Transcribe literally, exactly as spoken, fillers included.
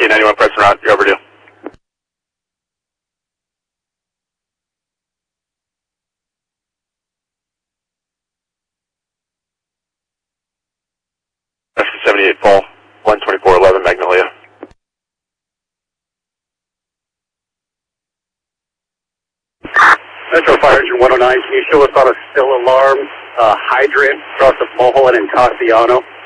K ninety-one pressing route, you're overdue. seventy-eight Fall, one twenty-four eleven Magnolia. Metro Fire Engine one oh nine, can you show us on a still alarm uh, hydrant across the Mulholland and Castellano?